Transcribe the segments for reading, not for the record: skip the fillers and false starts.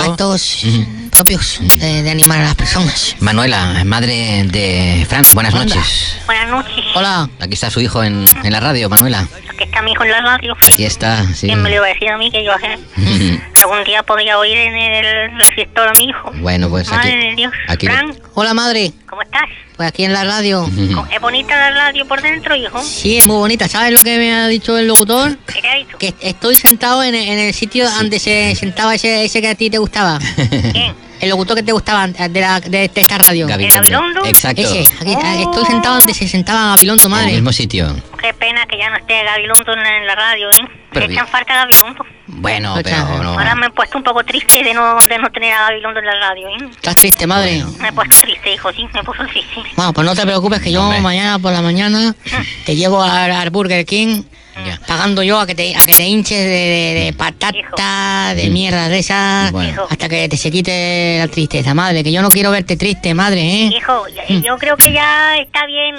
actos propios de animar a las personas. Manuela, madre de Fran, buenas noches. Buenas noches. Hola. Aquí está su hijo en la radio, Manuela. Aquí está mi hijo en la radio. Aquí está, sí. ¿Quién me lo iba a decir a mí que yo algún día podría oír en el resistor a mi hijo? Bueno, pues Madre aquí. de Dios. Aquí. Fran, Hola, madre. ¿cómo estás? Pues aquí en la radio. ¿Es bonita la radio por dentro, hijo? Sí, es muy bonita. ¿Sabes lo que me ha dicho el locutor? ¿Qué te ha dicho? Que estoy sentado en el sitio donde se sentaba ese que a ti te gustaba. ¿Quién? El locutor que te gustaba de esta radio. Gabilondo? Exacto. Ese. Aquí, estoy sentado donde se sentaba Gabilondo, En el madre. mismo sitio. Qué pena que ya no esté Gabilondo en la radio, ¿eh? Pero Me echan falta Gabilondo. Bueno, Escucha, pero no. Ahora me he puesto un poco triste de no tener a Gabilondo en la radio, ¿eh? ¿Estás triste, madre? Me he puesto triste, hijo, sí, me he puesto triste. Bueno, pues no te preocupes que yo Hombre. mañana por la mañana te llevo al Burger King, Ya. pagando yo a que te hinches de patata, de mierda de esas, Bueno. hasta que se quite la tristeza, madre, que yo no quiero verte triste, madre, ¿eh? Hijo, yo creo que ya está bien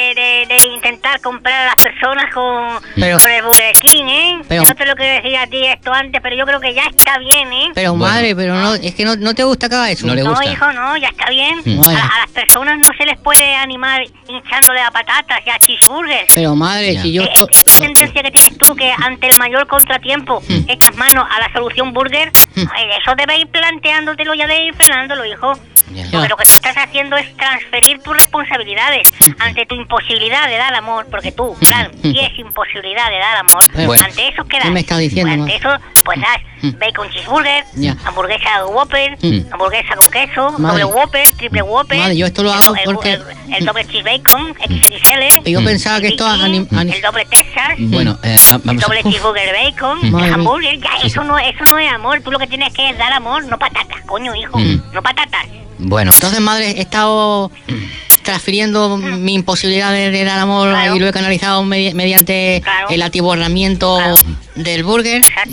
de intentar comprar a las personas con el Burger King, ¿eh? Pero- Yo no te lo quiero decir a ti esto antes, pero yo creo que ya está bien, ¿eh? Pero Bueno. madre, pero no, es que no te gusta que haga eso. No le No, gusta. hijo, no, ya está bien. Bueno. A las personas no se les puede animar hinchándole a patatas y a cheeseburgers. Pero madre, Ya. si yo Esta tendencia que tienes tú, que ante el mayor contratiempo echas mano a la solución burger, eso debes ir planteándotelo ya de ir frenándolo, hijo. Ya. Porque lo que tú estás haciendo es transferir tus responsabilidades ante tu imposibilidad de dar amor, porque tú, claro, tienes imposibilidad de dar amor. Bueno. Ante eso, ¿qué das? ¿Qué me estás diciendo, Ante eso, pues das bacon cheeseburger, Ya. hamburguesa Whopper, hamburguesa con queso, Madre. doble Whopper, triple Whopper. Madre, yo esto lo hago porque- El doble cheese bacon, XXL. yo pensaba que esto El doble Texas. Bueno, El vamos doble cheeseburger bacon, Madre el mía. hamburger, ya, eso no es amor. Tú lo que tienes que es dar amor, no patatas, coño, hijo, no patatas. Bueno, Entonces, madre, he estado transfiriendo mi imposibilidad de dar amor Claro. y lo he canalizado mediante Claro. el atiborramiento Claro. del burger. Exacto.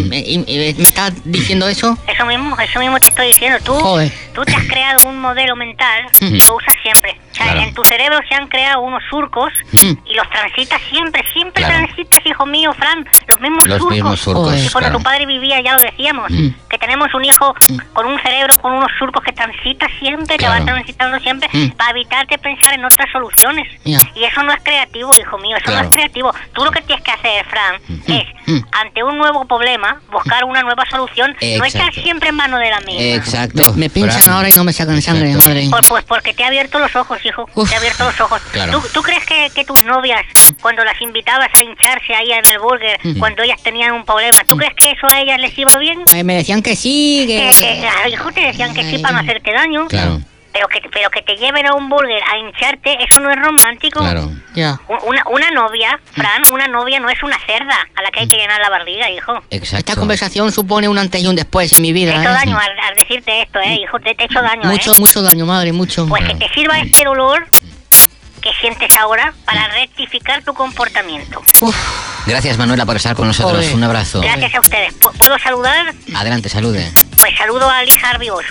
Y me estás diciendo eso. Eso mismo te estoy diciendo. Joder. Tú te has creado un modelo mental y lo usas siempre. O sea, Claro. en tu cerebro se han creado unos surcos y los transitas siempre Claro. transitas, hijo mío, Fran, los mismos los surcos. mismos surcos. Joder. Y cuando Claro. tu padre vivía, ya lo decíamos, que tenemos un hijo con un cerebro, con unos surcos que transita siempre, que Claro. va transitando siempre, para evitarte pensar en otras soluciones. Ya. Y eso no es creativo, hijo mío, eso Claro. no es creativo. Tú lo que tienes que hacer, Fran, es, ante un nuevo problema, buscar una nueva solución, no echar Exacto. siempre en mano de la misma. Exacto. Me pinchan Fran. ahora y no me sacan sangre, Exacto. madre. Pues porque te ha abierto los ojos, hijo. Uf. Te ha abierto los ojos. Claro. ¿Tú crees que tus novias, cuando las invitabas a hincharse ahí en el burger, cuando ellas tenían un problema, ¿tú crees que eso a ellas les iba bien? Me decían que sí, Que a hijo te decían que sí para no hacerte daño. Claro, Pero que te lleven a un burger a hincharte, eso no es romántico. claro. Ya. Una novia, Fran, una novia no es una cerda a la que hay que llenar la barriga, hijo. Exacto. Esta conversación supone un antes y un después en mi Te he vida, hecho ¿eh? daño al decirte esto, hijo. Te he hecho daño, Mucho daño, madre, mucho. Pues que te sirva este dolor que sientes ahora para rectificar tu comportamiento. Gracias, Manuela, por estar con nosotros. Joder. Un abrazo. Gracias a ustedes. ¿Puedo saludar? Adelante, salude. Pues saludo a Lee Harvey Oswald.